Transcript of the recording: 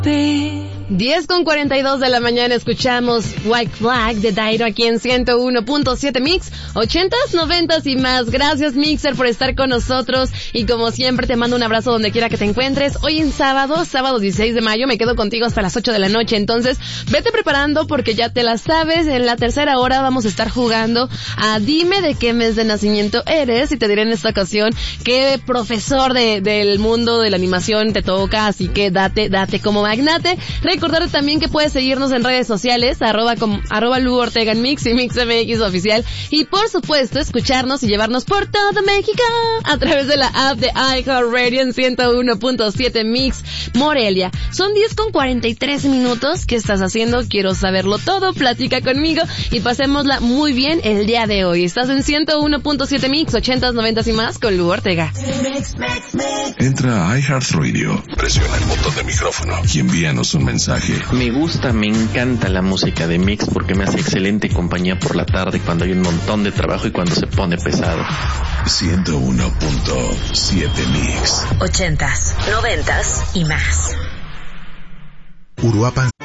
10:42 de la mañana escuchamos White Flag de Dairo aquí en 101.7 Mix, 80s, 90s y más. Gracias Mixer por estar con nosotros y como siempre te mando un abrazo donde quiera que te encuentres. Hoy en sábado 16 de mayo, me quedo contigo hasta las 8 de la noche, entonces vete preparando porque ya te la sabes. En la tercera hora vamos a estar jugando a Dime de qué mes de nacimiento eres y te diré en esta ocasión qué profesor del mundo de la animación te toca, así que date como magnate. Recordarte también que puedes seguirnos en redes sociales, arroba Lu Ortega en Mix y MixMX Oficial. Y por supuesto, escucharnos y llevarnos por todo México a través de la app de iHeartRadio en 101.7 Mix Morelia. Son 10:43. ¿Qué estás haciendo? Quiero saberlo todo. Platica conmigo y pasémosla muy bien el día de hoy. Estás en 101.7 Mix, 80s, 90s y más con Lu Ortega. Entra a iHeartRadio, presiona el botón de micrófono y envíanos un mensaje. Me encanta la música de Mix porque me hace excelente compañía por la tarde cuando hay un montón de trabajo y cuando se pone pesado. 101.7 Mix. 80s, 90s y más. Uruapan